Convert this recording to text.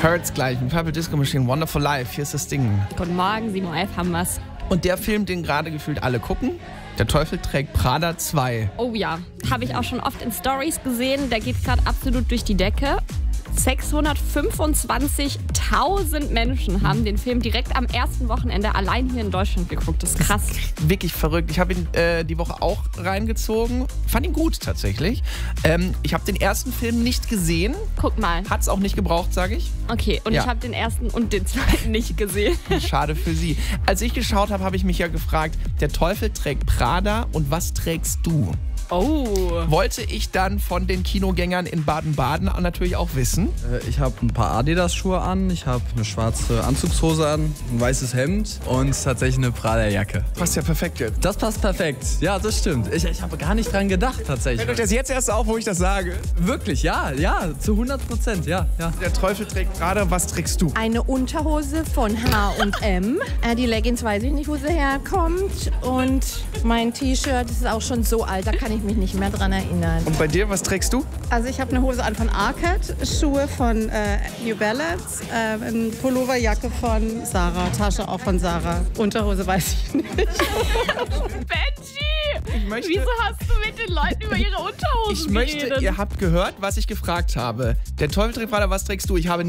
Hurts gleich mit Purple Disco Machine, Wonderful Life. Hier ist das Ding. Guten Morgen, 7:11 Uhr haben wir's. Und der Film, den gerade gefühlt alle gucken, Der Teufel trägt Prada 2. Oh ja, habe ich auch schon oft in Stories gesehen. Der geht gerade absolut durch die Decke. 625.000 Menschen haben den Film direkt am ersten Wochenende allein hier in Deutschland geguckt. Das ist krass. Wirklich verrückt. Ich habe ihn die Woche auch reingezogen. Fand ihn gut tatsächlich. Ich habe den ersten Film nicht gesehen. Guck mal. Hat's auch nicht gebraucht, sage ich. Okay, und Ja. ich habe den ersten und den zweiten nicht gesehen. Schade für Sie. Als ich geschaut habe, habe ich mich ja gefragt, der Teufel trägt Prada und was trägst du? Oh. Wollte ich dann von den Kinogängern in Baden-Baden natürlich auch wissen. Ich habe ein paar Adidas-Schuhe an, ich habe eine schwarze Anzugshose an, ein weißes Hemd und tatsächlich eine Prada-Jacke. Passt ja perfekt jetzt. Das passt perfekt. Ja, das stimmt. Ich habe gar nicht dran gedacht, tatsächlich. Fällt euch das jetzt erst auf, wo ich das sage? Wirklich, ja, zu 100%, ja. Der Teufel trägt Prada, was trägst du? Eine Unterhose von H&M. Die Leggings weiß ich nicht, wo sie herkommt. Und mein T-Shirt ist auch schon so alt, da kann ich mich nicht mehr dran erinnern. Und bei dir, was trägst du? Also ich habe eine Hose an von Arcad, Schuhe von New Balance, eine Pulloverjacke von Sarah, Tasche auch von Sarah. Unterhose weiß ich nicht. Benji! möchte- Wieso hast du mit den Leuten über ihre Unterhosen Ich möchte, geredet? ihr habt gehört, was ich gefragt habe. Der Teufel trägt Prada, was trägst du? Ich habe